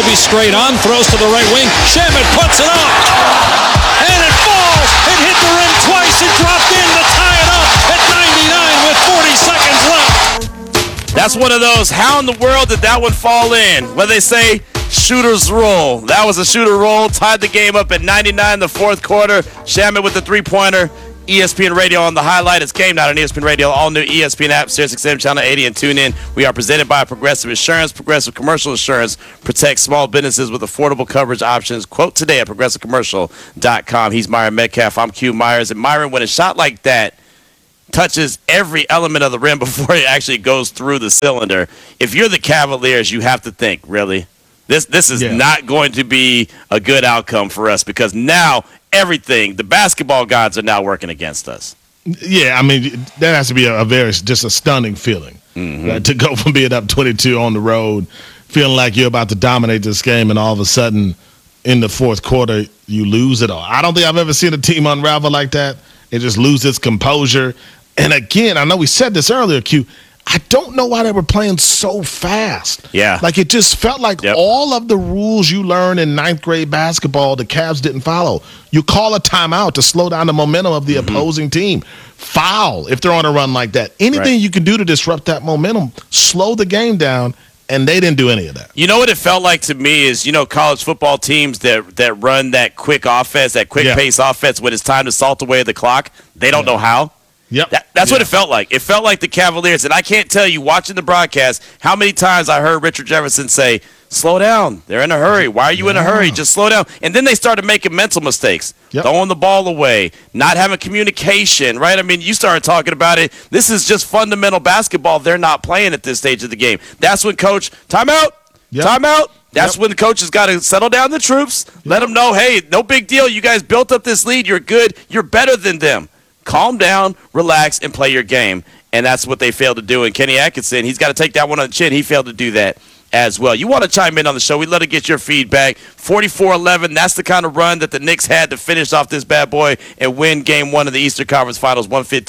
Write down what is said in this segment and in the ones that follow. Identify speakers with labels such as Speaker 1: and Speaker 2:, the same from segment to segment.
Speaker 1: Crosby straight on, throws to the right wing. Shamet puts it up. And it falls. It hit the rim twice. It dropped in to tie it up at 99 with 40 seconds left.
Speaker 2: That's one of those, how in the world did that one fall in? Where they say shooter's roll. That was a shooter roll. Tied the game up at 99 in the fourth quarter. Shamet with the three-pointer. ESPN Radio on the highlight. It's Game Night on ESPN Radio. All new ESPN app, SiriusXM Channel 80, and tune in. We are presented by Progressive Insurance. Progressive Commercial Insurance protects small businesses with affordable coverage options. Quote today at progressivecommercial.com. He's Myron Metcalf. I'm Q Myers. And Myron, when a shot like that touches every element of the rim before it actually goes through the cylinder, if you're the Cavaliers, you have to think, really? This is not going to be a good outcome for us, because now everything, the basketball gods are now working against us.
Speaker 3: Yeah, I mean, that has to be just a stunning feeling. To go from being up 22 on the road, feeling like you're about to dominate this game, and all of a sudden in the fourth quarter you lose it all. I don't think I've ever seen a team unravel like that. It just loses its composure. And again, I know we said this earlier, Q, I don't know why they were playing so fast.
Speaker 2: Yeah.
Speaker 3: Like, it just felt like all of the rules you learn in ninth grade basketball, the Cavs didn't follow. You call a timeout to slow down the momentum of the opposing team. Foul if they're on a run like that. Anything you can do to disrupt that momentum, slow the game down, and they didn't do any of that.
Speaker 2: You know what it felt like to me is, college football teams that run that quick offense, that quick pace offense when it's time to salt away the clock, they don't know how.
Speaker 3: Yep.
Speaker 2: That's what it felt like. It felt like the Cavaliers, and I can't tell you, watching the broadcast, how many times I heard Richard Jefferson say, slow down. They're in a hurry. Why are you in a hurry? Just slow down. And then they started making mental mistakes, throwing the ball away, not having communication, right? I mean, you started talking about it. This is just fundamental basketball they're not playing at this stage of the game. That's when coach, timeout, timeout. That's when the coach has got to settle down the troops, let them know, hey, no big deal. You guys built up this lead. You're good. You're better than them. Calm down, relax, and play your game. And that's what they failed to do. And Kenny Atkinson, he's got to take that one on the chin. He failed to do that as well. You want to chime in on the show, we'd love to get your feedback. 44-11, that's the kind of run that the Knicks had to finish off this bad boy and win Game 1 of the Eastern Conference Finals,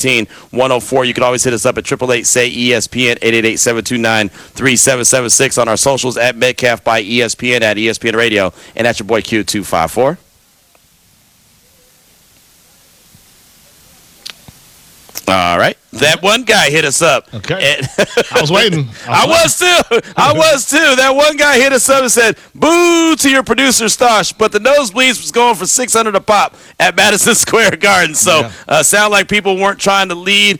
Speaker 2: 115-104. You can always hit us up at 888-SAY-ESPN, 888-729-3776 on our socials, at Metcalf by ESPN, at ESPN Radio, and at your boy Q254. All right. That one guy hit us up.
Speaker 3: Okay. I was waiting.
Speaker 2: I was too. That one guy hit us up and said, boo to your producer, Stosh, but the nosebleeds was going for $600 a pop at Madison Square Garden. So sound like people weren't trying to lead.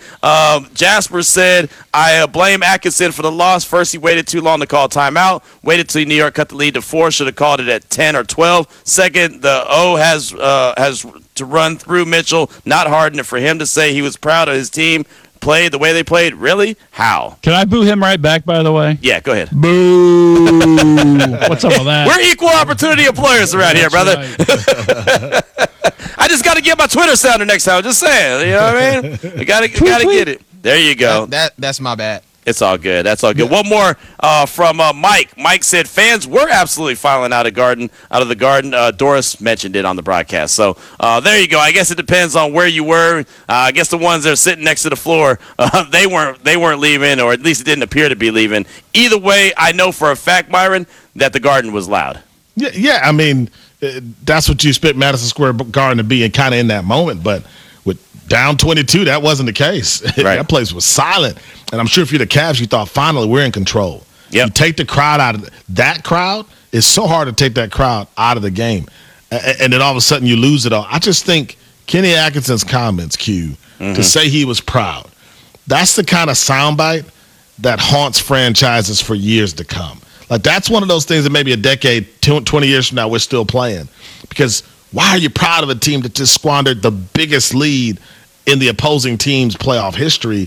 Speaker 2: Jasper said, I blame Atkinson for the loss. First, he waited too long to call timeout. Waited till New York cut the lead to 4. Should have called it at 10 or 12. Second, the O has to run through Mitchell, not Harden. For him to say he was proud of his team played the way they played, really? How?
Speaker 4: Can I boo him right back, by the way?
Speaker 2: Yeah, go ahead.
Speaker 4: Boo! What's up with that?
Speaker 2: We're equal opportunity employers around here, brother.
Speaker 4: Right.
Speaker 2: I just got to get my Twitter sounder next time. Just saying, you know what I mean? I gotta get it. There you go.
Speaker 5: That's my bad.
Speaker 2: It's all good. That's all good. One more from Mike. Mike said fans were absolutely filing out of the garden. Doris mentioned it on the broadcast. So there you go. I guess it depends on where you were. I guess the ones that are sitting next to the floor, they weren't leaving, or at least it didn't appear to be leaving. Either way, I know for a fact, Myron, that the garden was loud.
Speaker 3: Yeah. I mean, that's what you expect Madison Square Garden to be, and kind of in that moment, but with down 22, that wasn't the case.
Speaker 2: Right.
Speaker 3: That place was silent. And I'm sure if you're the Cavs, you thought, finally, we're in control.
Speaker 2: Yep.
Speaker 3: You take the crowd out of that crowd. It's so hard to take that crowd out of the game. And then all of a sudden you lose it all. I just think Kenny Atkinson's comments, Q, to say he was proud, that's the kind of soundbite that haunts franchises for years to come. Like, that's one of those things that maybe a decade, 20 years from now, we're still playing. Because why are you proud of a team that just squandered the biggest lead in the opposing team's playoff history?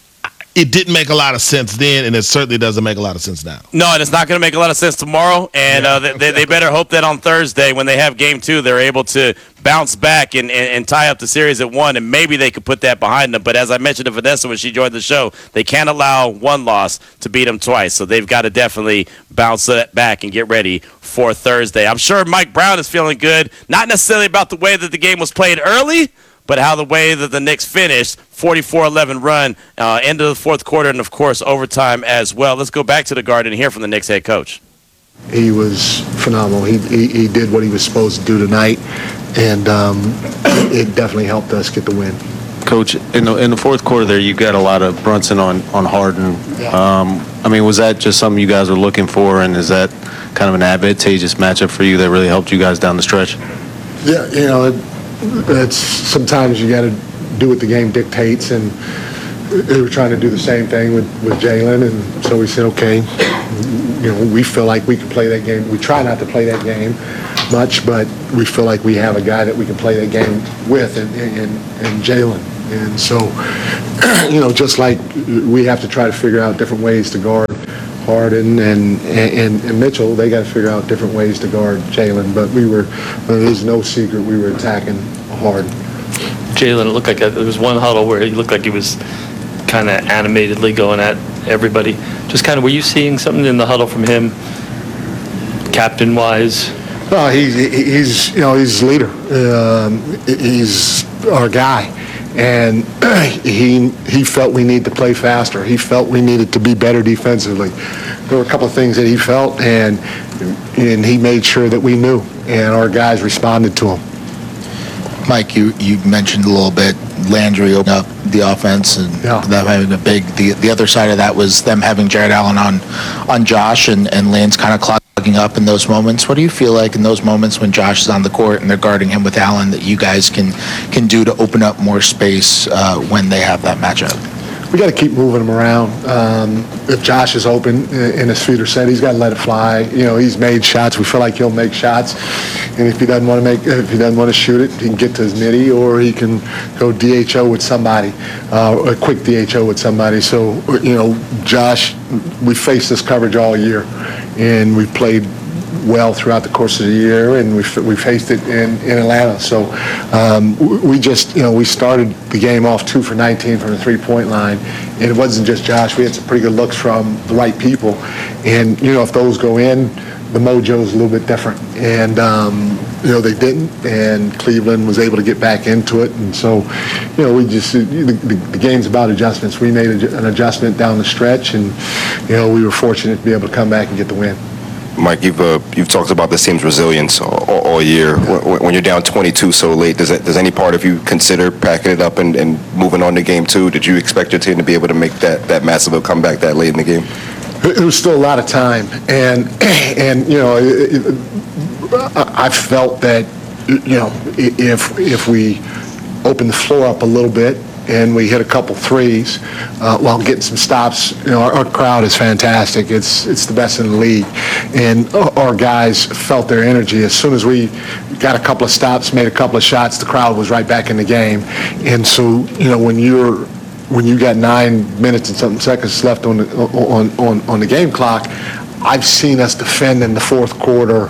Speaker 3: It didn't make a lot of sense then, and it certainly doesn't make a lot of sense now.
Speaker 2: No, and it's not going to make a lot of sense tomorrow. And they better hope that on Thursday, when they have Game 2, they're able to bounce back and tie up the series at 1, and maybe they could put that behind them. But as I mentioned to Vanessa when she joined the show, they can't allow one loss to beat them twice. So they've got to definitely bounce that back and get ready for Thursday. I'm sure Mike Brown is feeling good, not necessarily about the way that the game was played early, but how the way that the Knicks finished, 44-11 run, end of the fourth quarter, and, of course, overtime as well. Let's go back to the Garden and hear from the Knicks head coach.
Speaker 5: He was phenomenal. He did what he was supposed to do tonight, and it definitely helped us get the win.
Speaker 6: Coach, in the fourth quarter there, you got a lot of Brunson on Harden.
Speaker 5: Yeah.
Speaker 6: I mean, was that just something you guys were looking for, and is that kind of an advantageous matchup for you that really helped you guys down the stretch?
Speaker 5: Yeah, it's sometimes you got to do what the game dictates, and they were trying to do the same thing with Jalen, and so we said, okay, we feel like we can play that game. We try not to play that game much, but we feel like we have a guy that we can play that game with, and Jalen. And so, just like we have to try to figure out different ways to guard Harden and Mitchell, they got to figure out different ways to guard Jalen. But there's no secret we were attacking Harden.
Speaker 7: Jalen, it looked like there was one huddle where he looked like he was kind of animatedly going at everybody. Just kind of, were you seeing something in the huddle from him, captain-wise?
Speaker 5: No, he's a leader. He's our guy. And he felt we need to play faster. He felt we needed to be better defensively. There were a couple of things that he felt, and he made sure that we knew, and our guys responded to him.
Speaker 8: Mike, you mentioned a little bit Landry opened up the offense and them having a big. The other side of that was them having Jared Allen on Josh and Lane's kind of clogging up in those moments. What do you feel like in those moments when Josh is on the court and they're guarding him with Allen that you guys can do to open up more space when they have that matchup?
Speaker 5: We got to keep moving him around. If Josh is open and his feet are set, he's got to let it fly. He's made shots. We feel like he'll make shots, and if he doesn't want to shoot it, he can get to his midi, or he can go DHO with somebody, a quick DHO with somebody. So Josh, we faced this coverage all year, and we've played well throughout the course of the year, and we faced it in Atlanta. So we just, we started the game off 2 for 19 from the three-point line, and it wasn't just Josh. We had some pretty good looks from the right people, and if those go in, the mojo's a little bit different. And they didn't, and Cleveland was able to get back into it. And so, we just the game's about adjustments. We made an adjustment down the stretch, and we were fortunate to be able to come back and get the win.
Speaker 9: Mike, you've talked about this team's resilience all year. When you're down 22 so late, does any part of you consider packing it up and moving on to game 2? Did you expect your team to be able to make that massive of a comeback that late in the game?
Speaker 5: It was still a lot of time, and I felt that if we open the floor up a little bit and we hit a couple threes while getting some stops. Our crowd is fantastic. It's the best in the league, and our guys felt their energy as soon as we got a couple of stops, made a couple of shots. The crowd was right back in the game, and so when you got 9 minutes and something seconds left on the game clock, I've seen us defend in the fourth quarter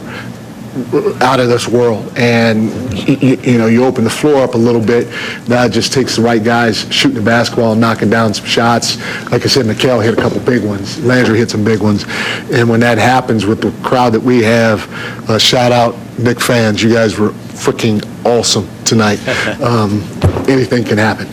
Speaker 5: out of this world, and you open the floor up a little bit. That just takes the right guys shooting the basketball and knocking down some shots. Like I said, Mikal hit a couple big ones. Landry hit some big ones, and when that happens with the crowd that we have, shout out Knick fans. You guys were freaking awesome tonight. Anything can happen.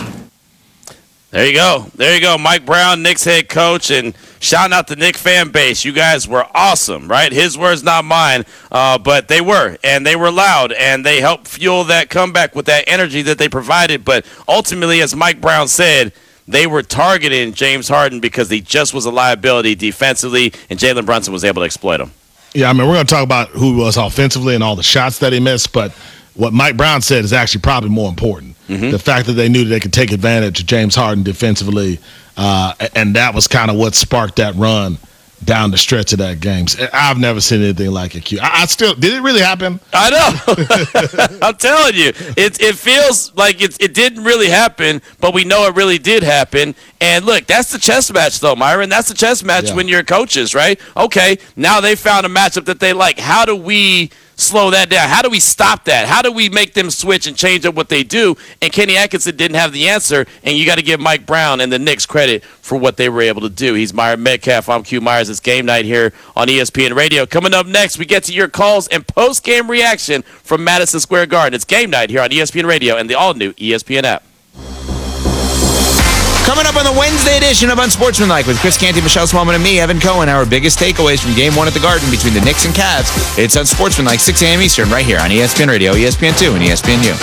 Speaker 2: There you go. Mike Brown, Knicks head coach, and shouting out the Knicks fan base. You guys were awesome, right? His words, not mine, but they were, and they were loud, and they helped fuel that comeback with that energy that they provided. But ultimately, as Mike Brown said, they were targeting James Harden because he just was a liability defensively, and Jalen Brunson was able to exploit him.
Speaker 3: Yeah, I mean, we're going to talk about who he was offensively and all the shots that he missed, but what Mike Brown said is actually probably more important. The fact that they knew that they could take advantage of James Harden defensively, and that was kind of what sparked that run down the stretch of that game. I've never seen anything like it, Q. I still, did it really happen?
Speaker 2: I know. I'm telling you, it feels like it didn't really happen, but we know it really did happen. And look, that's the chess match, though, Myron. That's the chess match when you're coaches, right? Okay, now they found a matchup that they like. How do we slow that down? How do we stop that? How do we make them switch and change up what they do? And Kenny Atkinson didn't have the answer, and you got to give Mike Brown and the Knicks credit for what they were able to do. He's Myron Metcalf. I'm Q Myers. It's game night here on ESPN Radio. Coming up next, we get to your calls and post-game reaction from Madison Square Garden. It's game night here on ESPN Radio and the all-new ESPN app.
Speaker 10: Coming up on the Wednesday edition of Unsportsmanlike with Chris Canty, Michelle Swellman, and me, Evan Cohen, our biggest takeaways from Game 1 at the Garden between the Knicks and Cavs. It's Unsportsmanlike, 6 a.m. Eastern, right here on ESPN Radio, ESPN2, and ESPNU.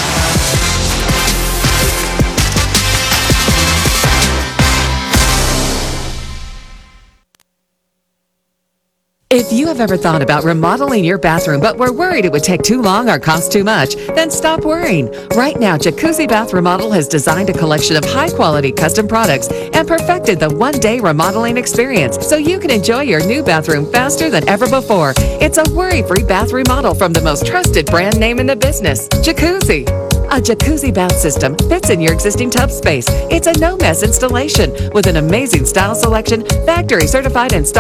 Speaker 11: If you have ever thought about remodeling your bathroom but were worried it would take too long or cost too much, then stop worrying. Right now, Jacuzzi Bath Remodel has designed a collection of high-quality custom products and perfected the one-day remodeling experience so you can enjoy your new bathroom faster than ever before. It's a worry-free bath remodel from the most trusted brand name in the business, Jacuzzi. A jacuzzi bath system fits in your existing tub space. It's a no-mess installation with an amazing style selection, factory certified and